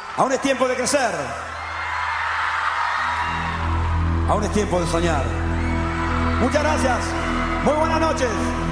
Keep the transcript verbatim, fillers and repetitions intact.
Aún es tiempo de crecer. Aún es tiempo de soñar. Muchas gracias. Muy buenas noches.